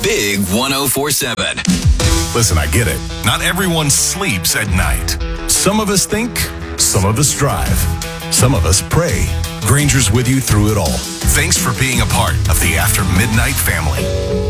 Big 104.7. Listen, I get it. Not everyone sleeps at night. Some of us think, some of us drive, some of us pray. Granger's with you through it all. Thanks for being a part of the After Midnight family.